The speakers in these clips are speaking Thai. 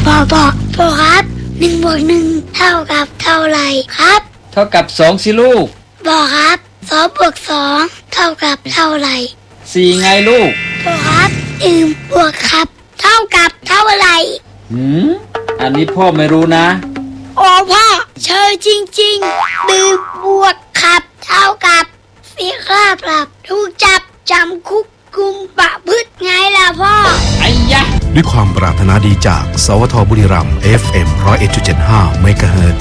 พ่อครับ1 บวก 1เท่ากับเท่าไหร่ครับเท่ากับ2สิลูกพ่อครับ2 บวก 2เท่ากับเท่าไหร่ 4ไงลูกพ่อครับ1 บวกครับเท่ากับเท่าไหร่อันนี้พ่อไม่รู้นะพ่อเชยจริงๆ1 บวกครับเท่ากับ4ค่าปรับถูกจับจำคุกกุมประพฤติไงล่ะพ่อไอ้ยะด้วยความปรารถนาดีจากสวทบุรีรัมย์ FM 101.75 เมกะเฮิรตซ์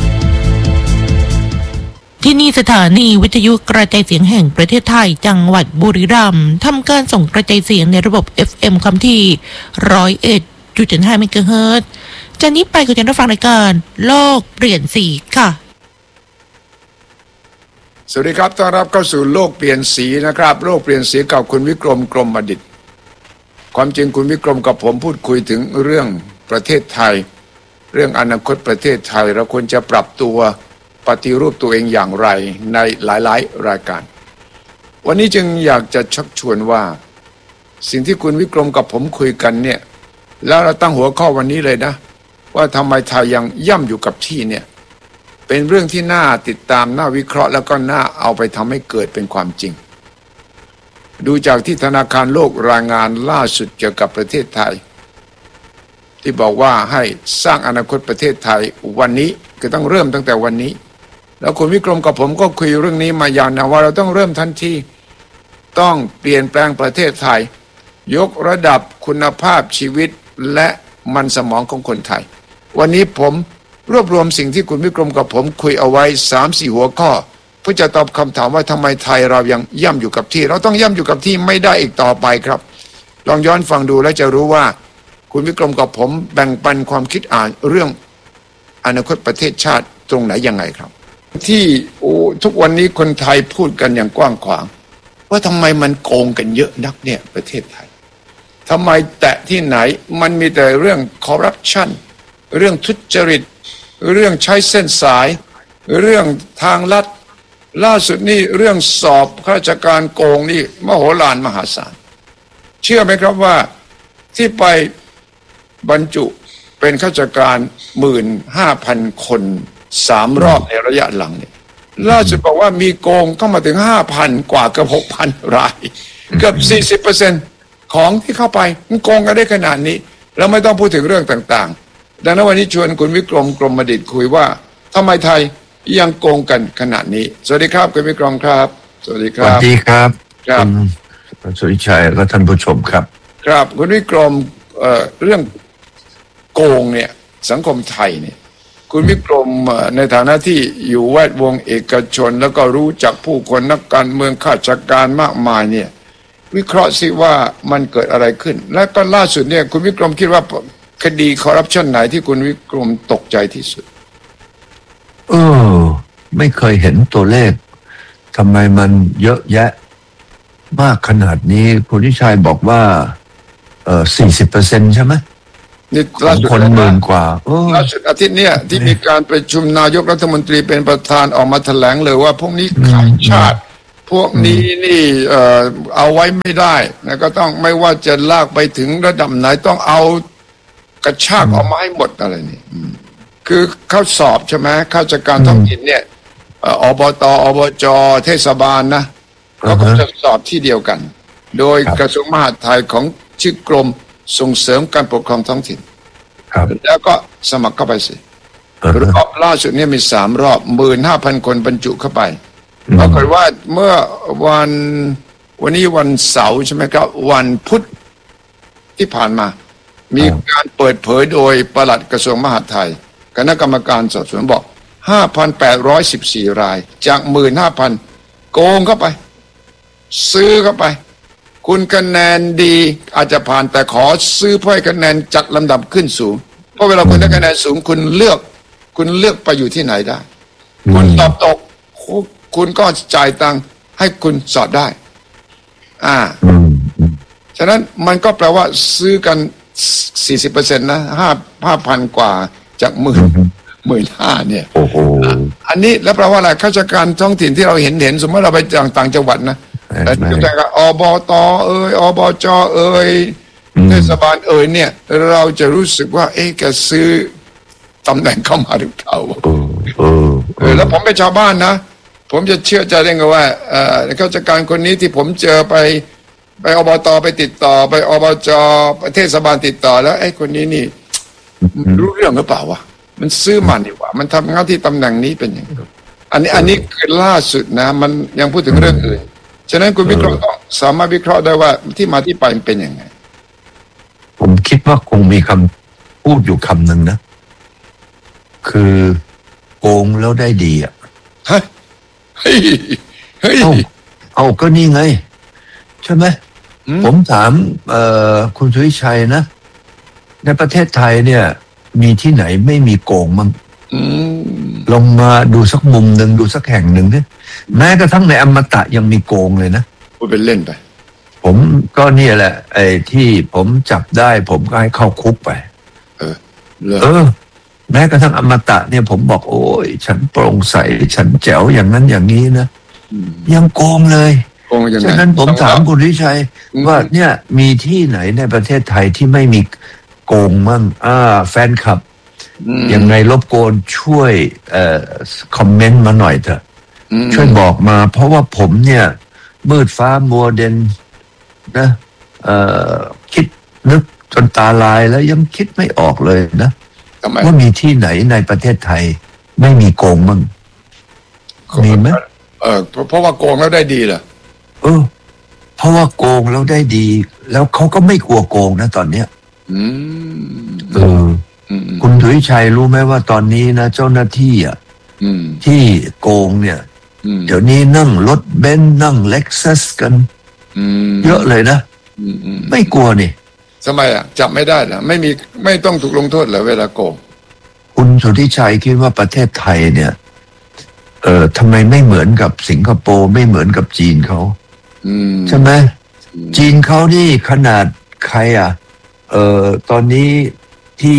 ที่นี่สถานีวิทยุกระจายเสียงแห่งประเทศไทยจังหวัดบุรีรัมย์ทำการส่งกระจายเสียงในระบบ FM คำที่ 101.75 เมกะเฮิรตซ์จากนี้ไปคุณจะได้ฟังรายการโลกเปลี่ยนสีค่ะสวัสดีครับต้อนรับเข้าสู่โลกเปลี่ยนสีนะครับโลกเปลี่ยนสีกับคุณวิกรมกรมอดิตความจริงคุณวิกรมกับผมพูดคุยถึงเรื่องประเทศไทยเรื่องอนาคตประเทศไทยเราควรจะปรับตัวปฏิรูปตัวเองอย่างไรในหลายๆรายการวันนี้จึงอยากจะชักชวนว่าสิ่งที่คุณวิกรมกับผมคุยกันเนี่ยแล้วเราตั้งหัวข้อวันนี้เลยนะว่าทำไมไทยยังย่ำอยู่กับที่เนี่ยเป็นเรื่องที่น่าติดตามน่าวิเคราะห์แล้วก็น่าเอาไปทำให้เกิดเป็นความจริงดูจากที่ธนาคารโลกรายงานล่าสุดเกี่ยวกับประเทศไทยที่บอกว่าให้สร้างอนาคตประเทศไทยวันนี้คือต้องเริ่มตั้งแต่วันนี้แล้วคุณวิกรมกับผมก็คุยเรื่องนี้มายาวนานว่าเราต้องเริ่มทันทีต้องเปลี่ยนแปลงประเทศไทยยกระดับคุณภาพชีวิตและมันสมองของคนไทยวันนี้ผมรวบรวมสิ่งที่คุณวิกรมกับผมคุยเอาไว้ 3-4 หัวข้อเพื่อจะตอบคำถามว่าทำไมไทยเรายังย่ำอยู่กับที่เราต้องย่ำอยู่กับที่ไม่ได้อีกต่อไปครับลองย้อนฟังดูแล้วจะรู้ว่าคุณวิกรมกับผมแบ่งปันความคิดอ่านเรื่องอนาคตประเทศชาติตรงไหนยังไงครับที่ทุกวันนี้คนไทยพูดกันอย่างกว้างขวางว่าทำไมมันโกงกันเยอะนักเนี่ยประเทศไทยทำไมแตะที่ไหนมันมีแต่เรื่องคอร์รัปชันเรื่องทุจริตเรื่องใช้เส้นสายเรื่องทางลัดล่าสุดนี่เรื่องสอบข้าราชการโกงนี่มโหฬารมหาศาลเชื่อไหมครับว่าที่ไปบรรจุเป็นข้าราชการ 15,000 คน3 รอบในระยะหลังเนี่ยล่าสุดบอกว่ามีโกงเข้ามาถึง 5,000 กว่าเกือบ 6,000 รายเกือบ 40% ของที่เข้าไปมันโกงกันได้ขนาดนี้แล้วไม่ต้องพูดถึงเรื่องต่างๆดังนั้นวันนี้ชวนคุณวิกรมกรมอดิตคุยว่าทำไมไทยยังโกงกันขนาดนี้สวัสดีครับคุณวิกรมครับสวัสดีครับสวัสดีครับครับคุณสุริชัยและท่านผู้ชมครับครับคุณวิกรมเรื่องโกงเนี่ยสังคมไทยเนี่ยคุณวิกรมในฐานะที่อยู่แวดวงเอกชนแล้วก็รู้จักผู้คนนักการเมืองข้าราชการมากมายเนี่ยวิเคราะห์สิว่ามันเกิดอะไรขึ้นและก็ล่าสุดเนี่ยคุณวิกรมคิดว่าคดีคอร์รัปชันไหนที่คุณวิกรมตกใจที่สุดไม่เคยเห็นตัวเลขทำไมมันเยอะแยะมากขนาดนี้คุณวิชัยบอกว่า40% ใช่ไหมนี่ล่าสุดคนหมื่นกว่าล่าสุดอาทิตย์เนี้ยที่มีการประชุมนายกรัฐมนตรีเป็นประธานออกมาแถลงเลยว่าพวกนี้ขายชาติพวกนี้นี่เอาไว้ไม่ได้นะก็ต้องไม่ว่าจะลากไปถึงระดับไหนต้องเอากระชากออกมาให้หมดอะไรนี่คือเขาสอบใช่ไหมข้าราชการท้องถิ่นเนี่ยอบต.อบจ.เทศบาลนะเขาก็จะสอบที่เดียวกันโดยกระทรวงมหาดไทยของชื่อกรมส่งเสริมการปกครองท้องถิ่นแล้วก็สมัครเข้าไปสิรอบล่าสุดเนี่ยมี3 รอบ 15,000 คนบรรจุเข้าไปปรากฏว่าเมื่อวันนี้วันเสาร์ใช่ไหมครับวันพุธที่ผ่านมามีการเปิดเผยโดยปลัดกระทรวงมหาดไทยคณะกรรมการสอบสวนบอก 5,814 รายจาก 15,000 โกงเข้าไปซื้อเข้าไปคุณคะแนนดีอาจจะผ่านแต่ขอซื้อเพื่อให้คะแนนจัดลำดับขึ้นสูงเพราะเวลาคุณได้คะแนนสูงคุณเลือกไปอยู่ที่ไหนได้คุณสอบตกคุณก็จ่ายตังค์ให้คุณสอบได้ฉะนั้นมันก็แปลว่าซื้อกัน 40% นะ5,000 กว่าจาก15,000เนี่ยอันนี้แล้วแปลว่าอะไรข้าราชการท้องถิ่นที่เราเห็นสมมติเราไปต่างจังหวัดนะแต่อบต.อบจ. เทศบาลเนี่ยเราจะรู้สึกว่าแกซื้อตำแหน่งเข้ามาหรือเปล่าแล้วผมเป็นชาวบ้านนะผมจะเชื่อใจได้ไงว่าข้าราชการคนนี้ที่ผมเจอไปอบตไปติดต่อไปอบจเทศบาลติดต่อแล้วไอ้คนนี้นี่รู้เรื่องหรือเปล่าวะมันซื้อมันดีกว่ามันทำงานที่ตำแหน่งนี้เป็นอย่างไรอันนี้คือล่าสุดนะมันยังพูดถึงเรื่องอื่นฉะนั้นคุณวิเคราะห์ต้องสามารถวิเคราะห์ได้ว่าที่มาที่ไปมันเป็นยังไงผมคิดว่าคงมีคำพูดอยู่คำหนึ่งนะคือโกงแล้วได้ดีอ่ะเฮ้ยเอาก็นี่ไงใช่ไหมผมถามคุณสุวิชัยนะในประเทศไทยเนี่ยมีที่ไหนไม่มีโกงมั้งลงมาดูสักมุมหนึ่งดูสักแห่งหนึ่งเนี่ยแม้กระทั่งในอมตะยังมีโกงเลยนะพูดเป็นเล่นไปผมก็เนี่ยแหละไอ้ที่ผมจับได้ผมก็ให้เข้าคุกไปแม้กระทั่งอมตะเนี่ยผมบอกโอ้ยฉันโปร่งใสฉันแจ๋วอย่างนั้นอย่างนี้นะยังโกงเลยฉะนั้นผมถามคุณวิชัยว่าเนี่ยมีที่ไหนในประเทศไทยที่ไม่มีโกงมั่งแฟนคลับยังไงรบกวนช่วยคอมเมนต์มาหน่อยเถอะช่วยบอกมาเพราะว่าผมเนี่ยมืดฟ้ามัวเด่นนะคิดนึกจนตาลายแล้วยังคิดไม่ออกเลยนะว่ามีที่ไหนในประเทศไทยไม่มีโกงมั่งมีไหมเพราะว่าโกงแล้วได้ดีเหรอเพราะว่าโกงแล้วได้ดีแล้วเขาก็ไม่กลัวโกงนะตอนเนี้ยคุณถุยชัยรู้ไหมว่าตอนนี้นะเจ้าหน้าที่ที่โกงเนี่ยเดี๋ยวนี้นั่งรถเบนซ์นั่งเล็กซัสกันเยอะเลยนะไม่กลัวนี่ทำไมจับไม่ได้เหรอไม่ต้องถูกลงโทษเหรอเวลาโกงคุณสุทธิชัยคิดว่าประเทศไทยเนี่ยทำไมไม่เหมือนกับสิงคโปร์ไม่เหมือนกับจีนเขาใช่ไหมจีนเขานี่ขนาดใครตอนนี้ที่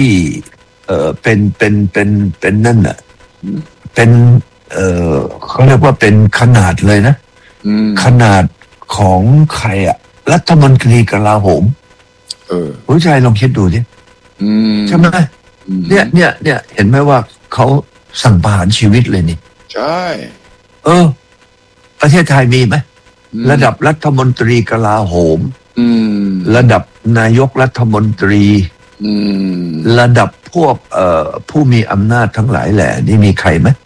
เป็นนั่นน่ะเป็นเขาเรียกว่าเป็นขนาดเลยนะขนาดของใครรัฐมนตรีกลาโหมผู้ชายลองคิดดูสิใช่ไหมเนี่ยเห็นไหมว่าเขาสั่งประหารชีวิตเลยนี่ใช่ประเทศไทยมีไหมระดับรัฐมนตรีกลาโหมระดับนายกรัฐมนตรีระดับพวกผู้มีอำนาจทั้งหลายแหละนี่มีใครไหม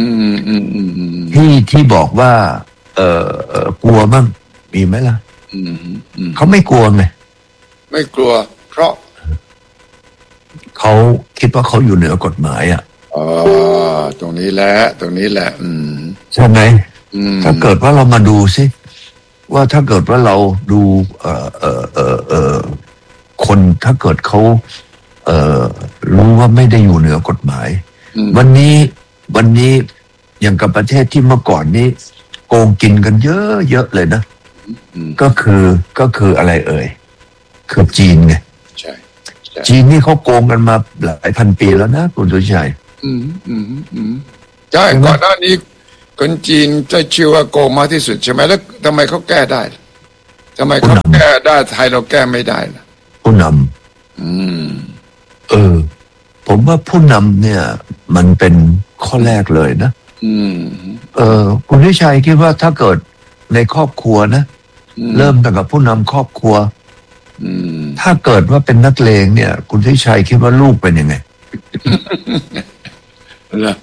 ที่บอกว่ากลัวมั่งมีไหมล่ะเขาไม่กลัวไงไม่กลัวเพราะเขาคิดว่าเขาอยู่เหนือกฎหมายตรงนี้แหละใช่ไหมถ้าเกิดว่าเรามาดูสิว่าถ้าเกิดว่าเราดูคนถ้าเกิดเขารู้ว่าไม่ได้อยู่เหนือกฎหมายวันนี้อย่างกับประเทศที่เมื่อก่อนนี้โกงกินกันเยอะเลยนะก็คืออะไรคือจีนไงใช่จีนนี่เขาโกงกันมาหลายพันปีแล้วนะคุณสุชัยใช่ก่อนหน้านี้คนจีนจะชื่อว่าโกงมากที่สุดใช่ไหมแล้วทำไมเขาแก้ได้ทำไมเขาแก้ได้ไทยเราแก้ไม่ได้ล่ะผู้นำผมว่าผู้นำเนี่ยมันเป็นข้อแรกเลยนะคุณวิชัยคิดว่าถ้าเกิดในครอบครัวนะเริ่มตั้งแต่ผู้นำครอบครัวถ้าเกิดว่าเป็นนักเลงเนี่ยคุณวิชัยคิดว่าลูกเป็นยังไงแล้ว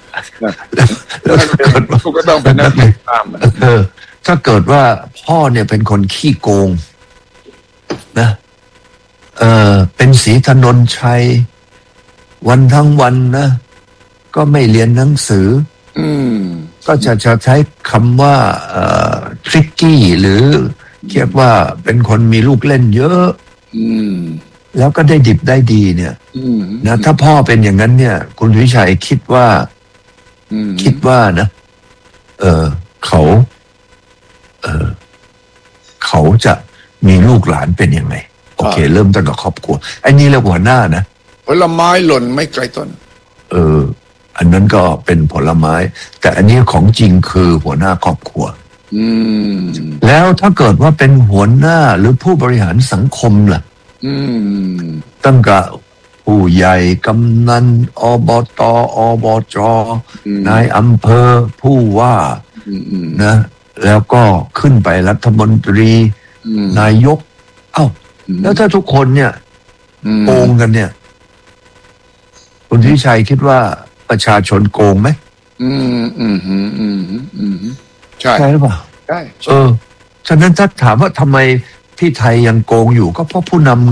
ก็ต้องเป็นนักเลงตามถ้าเกิดว่าพ่อเนี่ยเป็นคนขี้โกงนะเป็นศรีถนนชัยวันทั้งวันนะก็ไม่เรียนหนังสือก็จะใช้คำว่าทริกกี้หรือเรียกว่าเป็นคนมีลูกเล่นเยอะแล้วก็ได้ดิบได้ดีเนี่ยนะถ้าพ่อเป็นอย่างนั้นเนี่ยคุณวิชัยคิดว่านะเขาจะมีลูกหลานเป็นยังไงโอเคเริ่มตั้งแต่ครอบครัวอันนี้เรียกหัวหน้านะผลไม้หล่นไม่ไกลต้นอันนั้นก็เป็นผลไม้แต่อันนี้ของจริงคือหัวหน้าครอบครัวแล้วถ้าเกิดว่าเป็นหัวหน้าหรือผู้บริหารสังคมล่ะตั้งแต่ผู้ใหญ่กำนันอบตอบจนายอำเภอผู้ว่านะแล้วก็ขึ้นไปรัฐมนตรีนายกแล้วถ้าทุกคนเนี่ยโกงกันเนี่ยคุณวิชัยคิดว่าประชาชนโกงไหมใช่หรือเปล่าใช่ฉะนั้นถ้าถามว่าทำไมที่ไทยยังโกงอยู่ก็เพราะผู้นำไง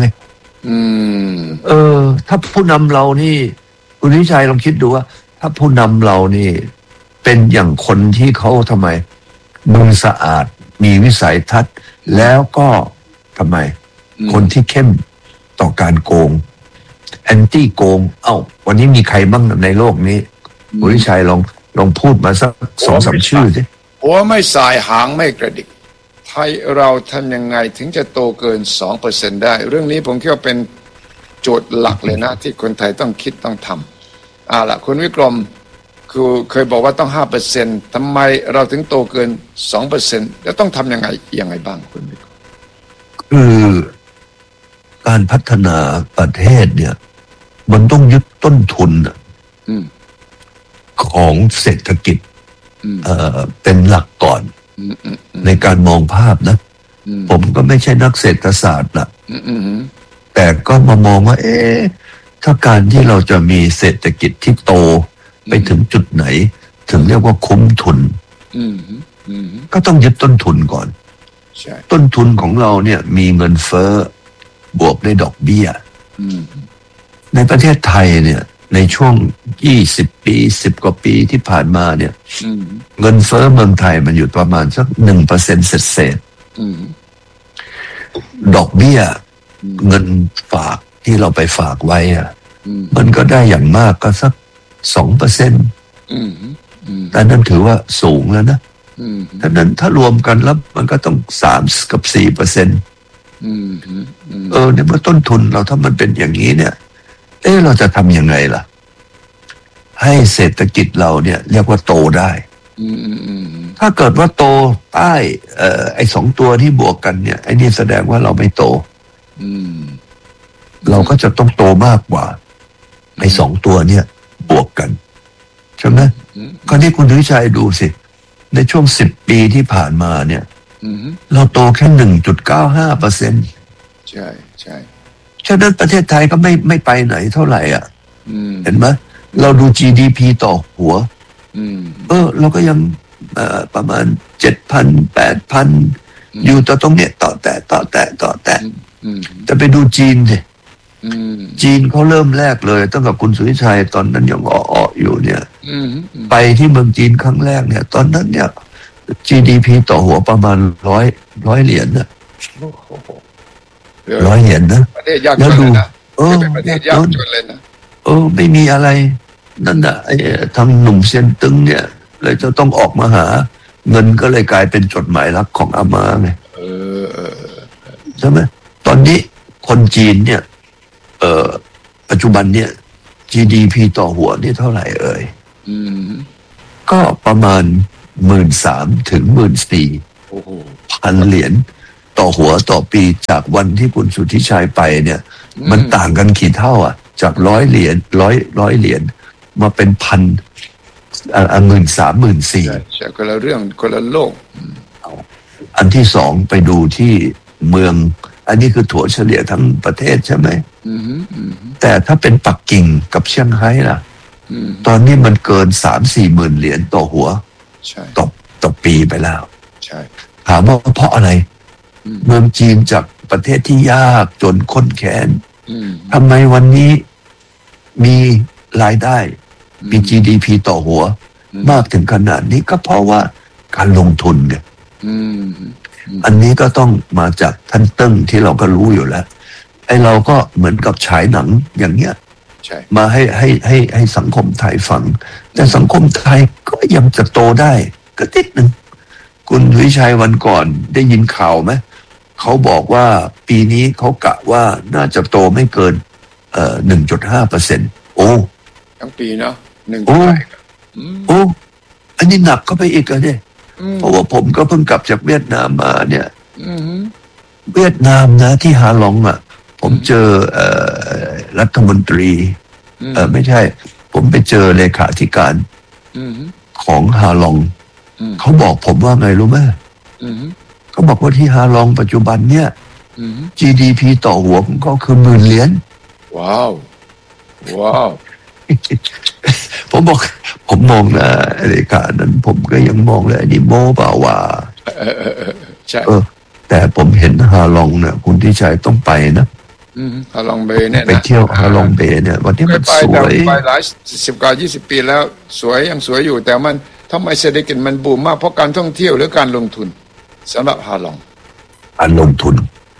ถ้าผู้นำเรานี่คุณวิชัยลองคิดดูว่าถ้าผู้นำเรานี่เป็นอย่างคนที่เขาทำไมมือสะอาดมีวิสัยทัศน์แล้วก็ทำไมคนที่เข้มต่อการโกงแอนตี้โกงวันนี้มีใครบ้างในโลกนี้คุณวิชัยลองพูดมาสัก2-3 ชื่อสิหัวไม่สายหางไม่กระดิกไทยเราทำยังไงถึงจะโตเกิน 2% ได้เรื่องนี้ผมคิดว่าเป็นโจทย์หลักเลยนะที่คนไทยต้องคิดต้องทำล่ะคุณวิกรมคือเคยบอกว่าต้อง 5% ทำไมเราถึงโตเกิน 2% แล้วต้องทำยังไงบ้างคุณวิกรมคือการพัฒนาประเทศเนี่ยมันต้องยึดต้นทุนของเศรษฐกิจเป็นหลักก่อนในการมองภาพนะผมก็ไม่ใช่นักเศรษฐศาสตร์นะแต่ก็มามองว่าถ้าการที่เราจะมีเศรษฐกิจที่โตไปถึงจุดไหนถึงเรียกว่าคุ้มทุนก็ต้องยึดต้นทุนก่อนต้นทุนของเราเนี่ยมีเงินเฟ้อบวกด้วยดอกเบี้ยในประเทศไทยเนี่ยในช่วง20 ปี10 กว่าปีที่ผ่านมาเนี่ยเงินเฟ้อเมืองไทยมันอยู่ประมาณสัก 1% เศษดอกเบี้ยเงินฝากที่เราไปฝากไว้มันก็ได้อย่างมากก็สัก 2% แต่นั่นถือว่าสูงแล้วนะดังนั้นถ้ารวมกันแล้วมันก็ต้อง3 กับ 4%เนี่ยเมื่อต้นทุนเราถ้ามันเป็นอย่างนี้เนี่ยเราจะทำยังไงล่ะให้เศรษฐกิจเราเนี่ยเรียกว่าโตได้ถ้าเกิดว่าโตใต้ไอ้2 ตัวที่บวกกันเนี่ยไอ้นี่แสดงว่าเราไม่โตเราก็จะต้องโตมากกว่าไอ้2 ตัวเนี่ยบวกกันใช่ไหมคราวนี้คุณวิชัยดูสิในช่วง10 ปีที่ผ่านมาเนี่ยเราโตแค่ 1.95% ใช่ฉะนั้นประเทศไทยก็ไม่ไปไหนเท่าไหร่เห็นไหมเราดู GDP ต่อหัวเราก็ยังประมาณ 7,000 8,000 อยู่ต่อตรงเนี้ยต่อแต่จะไปดูจีนสิจีนเขาเริ่มแรกเลยตั้งแต่คุณสุวิชัยตอนนั้นยังอ้ออยู่เนี่ยไปที่เมืองจีนครั้งแรกเนี่ยตอนนั้นเนี่ย GDP ต่อหัวประมาณ100 เหรียญนะ100 เหรียญนะแล้วดูเป็นประเทศยากจนเลยนะไม่มีอะไรนั่นน่ะทางหนุ่มเซียนตึงเนี่ยเลยจะต้องออกมาหาเงินก็เลยกลายเป็นจดหมายรักของอาม่าไงใช่ไหมตอนนี้คนจีนเนี่ยปัจจุบันเนี่ย GDP ต่อหัวนี่เท่าไหร่ก็ประมาณ 13,000 ถึง 14,000 พันเหรียญต่อหัวต่อปีจากวันที่คุณสุทธิชัยไปเนี่ยมันต่างกันกี่เท่าจาก100 เหรียญ100 เหรียญมาเป็น1,000 13,000 14,000 ใช่คนละเรื่องคนละโลกอันที่2ไปดูที่เมืองอันนี้คือถั่วเฉลี่ยทั้งประเทศใช่ไหมแต่ถ้าเป็นปักกิ่งกับเซี่ยงไฮ้ล่ะตอนนี้มันเกิน 3-4 หมื่นเหรียญต่อหัวต่อปีไปแล้วถามว่าเพราะอะไรเมืองจีนจากประเทศที่ยากจนข้นแค้นทำไมวันนี้มีรายได้มี GDP ต่อหัวมากถึงขนาดนี้ก็เพราะว่าการลงทุนไงอันนี้ก็ต้องมาจากท่านเติ้งที่เราก็รู้อยู่แล้วไอ้เราก็เหมือนกับฉายหนังอย่างเงี้ยมาให้สังคมไทยฟังแต่สังคมไทยก็ยังจะโตได้ก็นิดนึงคุณวิชัยวันก่อนได้ยินข่าวไหมเขาบอกว่าปีนี้เขากะว่าน่าจะโตไม่เกิน1.5% โอ้ทั้งปีเนาะอันนี้หนักเข้าไปอีกเนี่ยเพราะว่าผมก็เพิ่งกลับจากเวียดนามมาเนี่ยเวียดนามนะที่ฮาลองผมเจอรัฐมนตรีไม่ใช่ผมไปเจอเลขาธิการของฮาลองเขาบอกผมว่าไงรู้ไหมเขาบอกว่าที่ฮาลองปัจจุบันเนี่ย GDP ต่อหัวของเขาคือ$10,000 ว้าวว้าวผมบอกผมมองนะเลขานั้นผมก็ยังมองเลยนี่โม้เปล่าว่าใช่แต่ผมเห็นฮาลองเนี่ยคุณที่ชัยต้องไปนะฮาลองเบย์เนี่ยไปเที่ยวฮาลองเบย์เนี่ยวันที่มันสวยไปหลาย10-20 ปีแล้วสวยยังสวยอยู่แต่มันทำไมเศรษฐกิจมันบูมมากเพราะการท่องเที่ยวหรือการลงทุนสำหรับฮาลองการลงทุน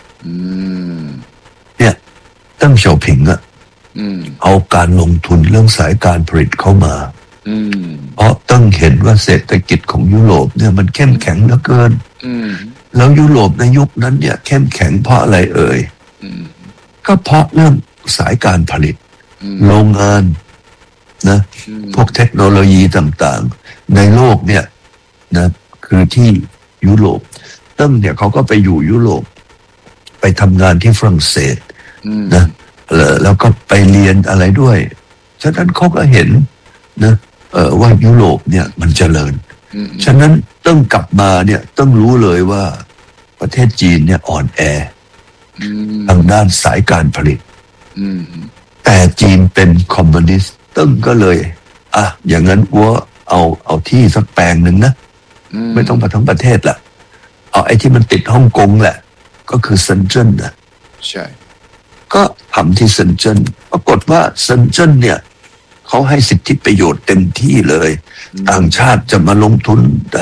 เนี่ยตั้งเฉาผิงอะเอาการลงทุนเรื่องสายการผลิตเข้ามาเพราะตั้งเห็นว่าเศรษฐกิจของยุโรปเนี่ยมันเข้มแข็งเหลือเกินแล้วยุโรปในยุคนั้นเนี่ยเข้มแข็งเพราะอะไรเอ่ยก็เพราะเรื่องสายการผลิตโรงงานนะพวกเทคโนโลยีต่างๆในโลกเนี่ยนะคือที่ยุโรปตั้งเนี่ยเขาก็ไปอยู่ยุโรปไปทำงานที่ฝรั่งเศสนะแล้วก็ไปเรียนอะไรด้วยฉะนั้นเขาก็เห็นนะว่ายุโรปเนี่ยมันเจริญฉะนั้นต้องกลับมาเนี่ยต้องรู้เลยว่าประเทศจีนเนี่ยอ่อนแอทางด้านสายการผลิตแต่จีนเป็นคอมมิวนิสต์ตึ้งก็เลยอย่างนั้นว่าเอาที่สักแปลงหนึ่งนะไม่ต้องมาทั้งประเทศละเอาไอ้ที่มันติดฮ่องกงแหละก็คือเซินเจิ้นนะใช่ก็ทำที่เซินเจิ้นปรากฏว่าเซินเจิ้นเนี่ยเขาให้สิทธิประโยชน์เต็มที่เลยต่างชาติจะมาลงทุนได้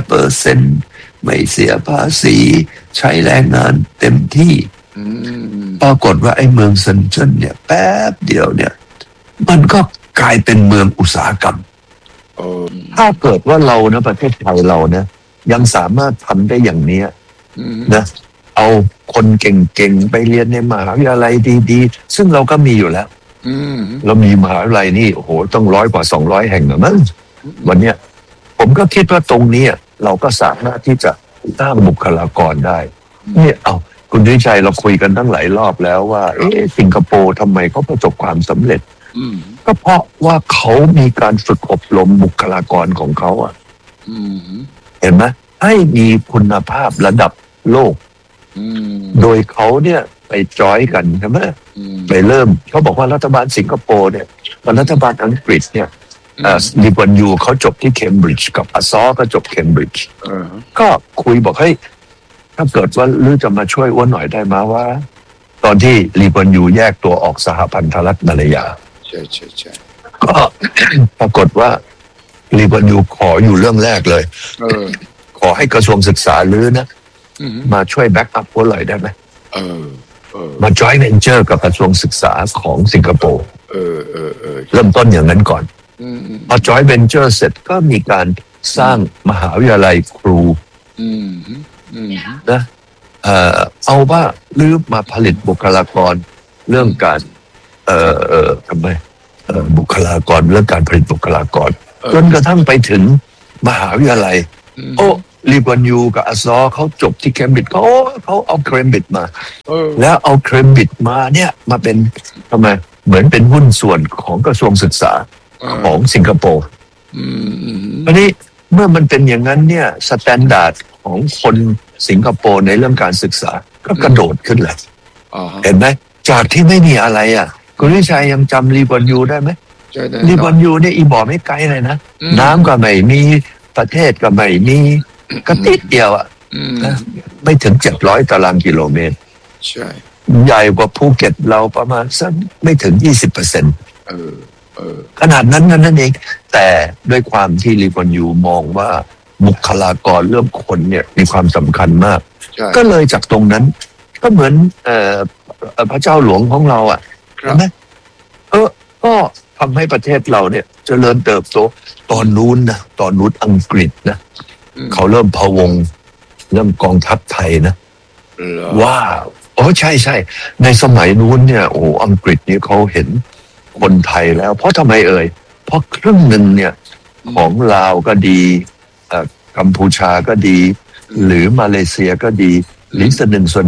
100%ไม่เสียภาษีใช้แรงงานเต็มที่ปรากฏว่าไอ้เมืองเซินเจิ้นเนี่ยแป๊บเดียวเนี่ยมันก็กลายเป็นเมืองอุตสาหกรรมถ้าเกิดว่าเรานะประเทศไทยเรานะยังสามารถทำได้อย่างนี้นะเอาคนเก่งๆไปเรียนในมหาวิทยาลัยดีๆซึ่งเราก็มีอยู่แล้วเรามีมหาวิทยาลัยนี่โอ้โหต้อง100 กว่า200 แห่งนะมั้งวันเนี้ยผมก็คิดว่าตรงนี้เราก็สามารถที่จะสร้างบุคลากรได้นี่คุณวิชัยเราคุยกันตั้งหลายรอบแล้วว่าสิงคโปร์ทำไมเขาประสบความสำเร็จก็เพราะว่าเขามีการฝึกอบรมบุคลากรของเขาเห็นไหมให้มีคุณภาพระดับโลกโดยเขาเนี่ยไปจอยกันใช่ไหมไปเริ่มเขาบอกว่ารัฐบาลสิงคโปร์เนี่ยรัฐบาลอังกฤษเนี่ยลีกวนยูเขาจบที่เคมบริดจ์กับอาซอก็จบเคมบริดจ์ก็คุยบอกให้ถ้าเกิดว่าลือจะมาช่วยอ้วนหน่อยได้ไหมว่าตอนที่ลีกวนยูแยกตัวออกสหพันธรัฐมาเลย์ใช่ก็ ปรากฏว่าลีกวนยูขออยู่เรื่องแรกเลยขอให้กระทรวงศึกษาลือนะมาช่วยแบ็กอัพอ้วนหน่อยได้ไหมมา joint venture กับกระทรวงศึกษาของสิงคโปร์เริ่มต้นอย่างนั้นก่อนพอ joint venture เสร็จก็มีการสร้างมหาวิทยาลัยครูนะเอาว่าลืมมาผลิตบุคลากรเรื่องการทำไมบุคลากรเรื่องการผลิตบุคลากรจนกระทั่งไปถึงมหาวิทยาลัยลีกวนยูกับอาซอเขาจบที่เคมบริดจ์เขาเอาเคมบริดจ์มาแล้วเอาเคมบริดจ์มาเนี่ยมาเป็นทำไมเหมือนเป็นหุ้นส่วนของกระทรวงศึกษาของสิงคโปร์อันนี้เมื่อมันเป็นอย่างนั้นเนี่ยสแตนดาร์ดของคนสิงคโปร์ในเรื่องการศึกษาก็กระโดดขึ้นเลยเห็นไหมจากที่ไม่มีอะไรคุณวิชัยยังจำลีกวนยูได้ไหมลีกวนยูเนี่ยอีบ่อไม่ไกลเลยนะน้ำก็ไม่มีประเทศก็ไม่มีก็ติดเดียวไม่ถึง700 ตารางกิโลเมตรใช่ใหญ่กว่าภูเก็ตเราประมาณสักไม่ถึง 20%ขนาดนั้นนั่นเองแต่ด้วยความที่ลีกวนยูมองว่าบุคลากรเรื่องคนเนี่ยมีความสำคัญมากก็เลยจากตรงนั้นก็เหมือนพระเจ้าหลวงของเราใช่ไหมก็ทำให้ประเทศเราเนี่ยเจริญเติบโตตอนนู้นอังกฤษนะเขาเริ่มพะวงเริ่มกองทัพไทยนะว้าวใช่ในสมัยนู้นเนี่ยอังกฤษนี่เขาเห็นคนไทยแล้วเพราะทำไมเพราะครึ่งหนึ่งเนี่ยของลาวก็ดีกัมพูชาก็ดีหรือมาเลเซียก็ดีหรือส่วน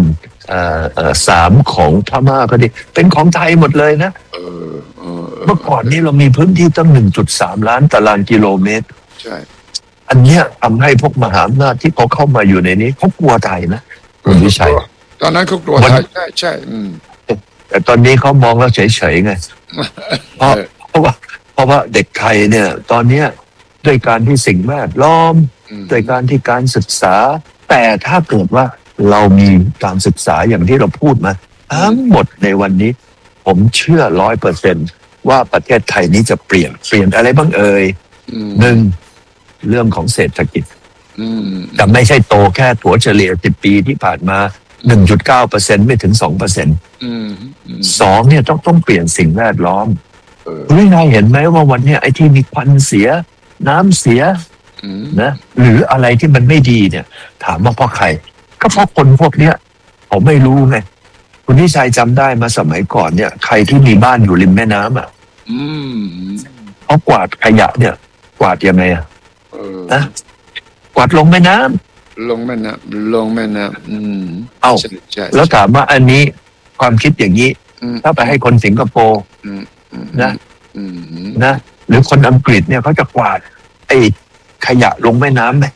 3ของพม่าก็ดีเป็นของไทยหมดเลยนะเมื่อก่อนนี้เรามีพื้นที่ตั้ง 1.3 ล้านตารางกิโลเมตรใช่อันเนี้ยทำให้พวกมหาอำนาจที่เขาเข้ามาอยู่ในนี้เขากลัวไทยนะคุณวิชัยตอนนั้นเขากลัวไทยใช่แต่ตอนนี้เขามองแล้วเฉยๆไงเพราะว่าเด็กไทยเนี่ยตอนเนี้ยด้วยการที่สิ่งแวดล้อมด้วยการที่การศึกษาแต่ถ้าเกิดว่าเรามีการศึกษาอย่างที่เราพูดมาทั้งหมดในวันนี้ผมเชื่อ 100% ว่าประเทศไทยนี้จะเปลี่ยนอะไรบ้างหนึ่งเรื่องของเศรษฐกิจแต่ไม่ใช่โตแค่ถัวเฉลี่ย10 ปีที่ผ่านมา 1.9% ไม่ถึง 2%สองเนี่ยต้องเปลี่ยนสิ่งแวดล้อมคุณนายเห็นไหมว่าวันนี้ไอ้ที่มีควันเสียน้ำเสียนะหรืออะไรที่มันไม่ดีเนี่ยถามว่าเพราะใครก็เพราะคนพวกเนี้ยผมไม่รู้ไงคุณนิชัยจำได้มาสมัยก่อนเนี่ยใครที่มีบ้านอยู่ริมแม่น้ำเขากวาดขยะเนี่ยกวาดยังไงนะกวาดลงแม่น้ำลงแม่น้ำเอาแล้วถามว่าอันนี้ความคิดอย่างนี้ถ้าไปให้คนสิงคโปร์นะหรือคนอังกฤษเนี่ยเขาจะกวาดไอ้ขยะลงแม่น้ำไหม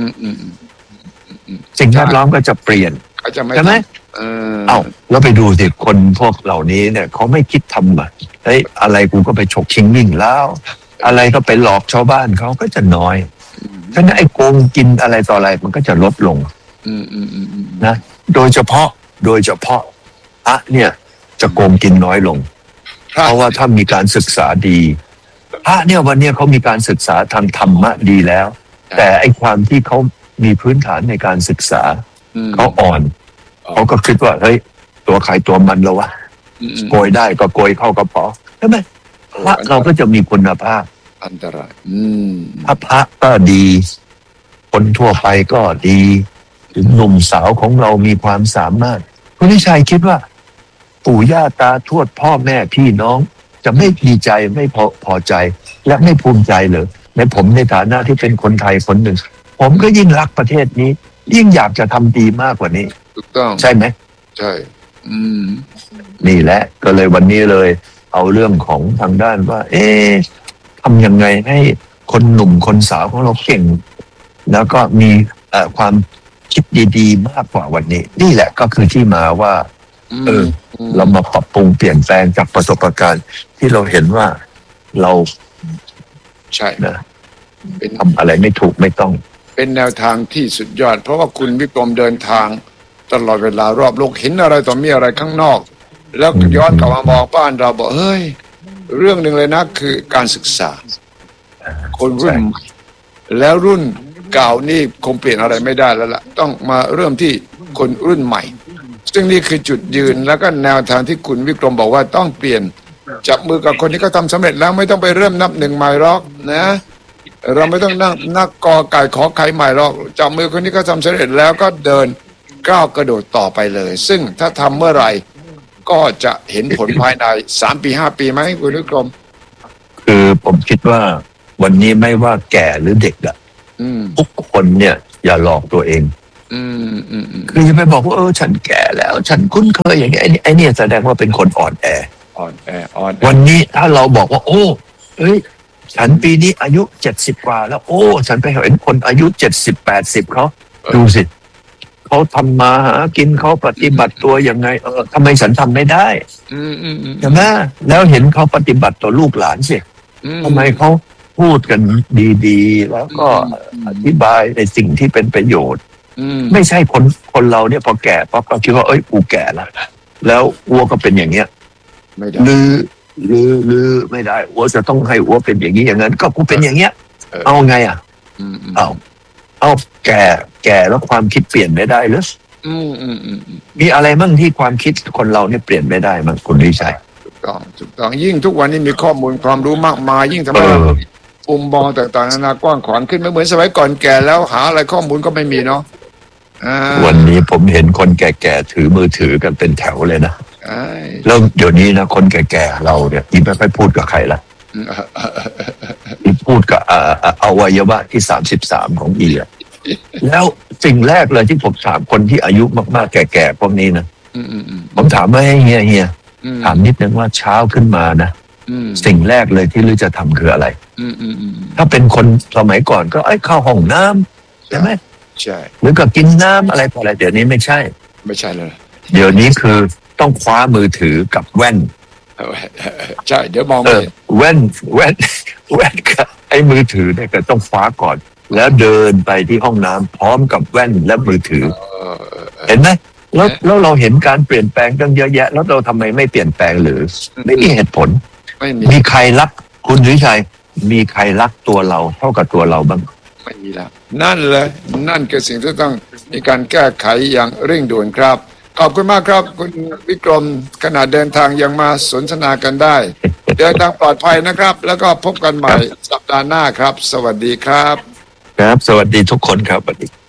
สิ่งแวดล้อมก็จะเปลี่ยนใช่ไหมแล้วไปดูสิคนพวกเหล่านี้เนี่ยเขาไม่คิดทำอะไรกูก็ไปฉกชิงวิ่งแล้วอะไรก็ไปหลอกชาวบ้านเขาก็จะน้อยฉะนั้นไอ้โกงกินอะไรต่ออะไรมันก็จะลดลงนะโดยเฉพาะเนี่ยจะโกงกินน้อยลงเพราะว่าถ้ามีการศึกษาดีเนี่ยวันนี้เขามีการศึกษาทางธรรมะดีแล้วแต่ไอ้ความที่เขามีพื้นฐานในการศึกษาเขาอ่อนเขาก็คิดว่าเฮ้ยตัวใครตัวมันแล้ววะโกยได้ก็โกยเข้ากระเป๋าใช่ไหมพระเราก็จะมีคุณภาพอันตรายถ้าพระก็ดีคนทั่วไปก็ดีถึงหนุ่มสาวของเรามีความสามารถคุณนิชัยคิดว่าปู่ย่าตาทวดพ่อแม่พี่น้องจะไม่ดีใจไม่พอใจและไม่ภูมิใจเลยในฐานะที่เป็นคนไทยคนหนึ่งผมก็ยิ่งรักประเทศนี้ยิ่งอยากจะทำดีมากกว่านี้ถูกต้องใช่ไหมใช่นี่แหละก็เลยวันนี้เลยเอาเรื่องของทางด้านว่าทำยังไงให้คนหนุ่มคนสาวของเราเก่งแล้วก็มีความคิดดีๆมากกว่าวันนี้นี่แหละก็คือที่มาว่าเรามาปรับปรุงเปลี่ยนแปลงจากประสบการณ์ที่เราเห็นว่าเราใช่นะทำอะไรไม่ถูกไม่ต้องเป็นแนวทางที่สุดยอดเพราะว่าคุณวิกรมเดินทางตลอดเวลารอบโลกเห็นอะไรต่อมีอะไรข้างนอกแล้วย้อนกลับมามองบ้านเราบอกเฮ้ยเรื่องหนึ่งเลยนะคือการศึกษาคนรุ่นแล้วรุ่นเก่านี่คงเปลี่ยนอะไรไม่ได้แล้วล่ะต้องมาเริ่มที่คนรุ่นใหม่ซึ่งนี่คือจุดยืนแล้วก็แนวทางที่คุณวิกรมบอกว่าต้องเปลี่ยนจับมือกับคนที่เขาทำสำเร็จแล้วไม่ต้องไปเริ่มนับหนึ่งใหม่หรอกนะเราไม่ต้องนักกอไก่ขอไข่ใหม่หรอกจับมือคนที่เขาทำสำเร็จแล้วก็เดินก้าวกระโดดต่อไปเลยซึ่งถ้าทำเมื่อไหร่ก็จะเห็นผลภายใน3 ปี 5 ปีไหมคุณวิกรมคือผมคิดว่าวันนี้ไม่ว่าแก่หรือเด็กอะทุกคนเนี่ยอย่าหลอกตัวเองคือจะไปบอกว่าฉันแก่แล้วฉันคุ้นเคยอย่างนี้ไอ้นี่แสดงว่าเป็นคนอ่อนแอวันนี้ถ้าเราบอกว่าฉันปีนี้อายุ70 กว่าแล้วฉันไปเห็นคนอายุ70-80เขาดูสิเขาทำมาหากินเขาปฏิบัติตัวยังไงทำไมฉันทำไม่ได้ใช่ไหมแล้วเห็นเขาปฏิบัติต่อลูกหลานสิทำไมเขาพูดกันดีๆแล้วก็อธิบายในสิ่งที่เป็นประโยชน์ไม่ใช่คนเราเนี่ยพอแก่ปั๊บก็คิดว่ากูแก่แล้วอัวก็เป็นอย่างเงี้ยหรือไม่ได้อัวจะต้องให้อัวเป็นอย่างนี้อย่างนั้นก็กูเป็นอย่างเงี้ยเอาไงเอาแก่แล้วความคิดเปลี่ยนไม่ได้หรือมีอะไรมั่งที่ความคิดคนเราเนี่ยเปลี่ยนไม่ได้มั่งคุณวิชัยถูกต้องยิ่งทุกวันนี้มีข้อมูลความรู้มากมายยิ่งทำให้มุมมองต่างๆนานากว้างขวางขึ้นไม่เหมือนสมัยก่อนแก่แล้วหาอะไรข้อมูลก็ไม่มีเนาะวันนี้ผมเห็นคนแก่ๆถือมือถือกันเป็นแถวเลยนะแล้วเดี๋ยวนี้นะคนแก่ๆเราเนี่ยที่ไม่ค่อยพูดกับใครละพูดกับอวัยวะที่33ของอีแล้วสิ่งแรกเลยที่ผมถามคนที่อายุมากๆแก่ๆพวกนี้นะผมถามว่าให้เฮียถามนิดนึงว่าเช้าขึ้นมานะสิ่งแรกเลยที่ลือจะทำคืออะไรถ้าเป็นคนสมัยก่อนก็เข้าห้องน้ำใช่ไหมใช่หรือก็กินน้ำอะไรพออะไรเดี๋ยวนี้ไม่ใช่เลยเดี๋ยวนี้คือต้องคว้ามือถือกับแว่นใช่เดี๋ยวมองแว่นกับไอ้มือถือเนี่ยก็ต้องคว้าก่อนแล้วเดินไปที่ห้องน้ำพร้อมกับแว่นและมือถือเห็นไหมแล้วเราเห็นการเปลี่ยนแปลงตั้งเยอะแยะแล้วเราทำไมไม่เปลี่ยนแปลงหรือไม่มีเหตุผลมีใครรักคุณหรือชัยมีใครรักตัวเราเท่ากับตัวเราบ้างไม่มีแล้วนั่นเลยนั่นคือสิ่งที่ต้องมีการแก้ไขอย่างเร่งด่วนครับขอบคุณมากครับคุณวิกรมขณะเดินทางยังมาสนทนากันได้เดินทางปลอดภัยนะครับแล้วก็พบกันใหม่สัปดาห์หน้าครับสวัสดีครับครับสวัสดีทุกคนครับสวัสดี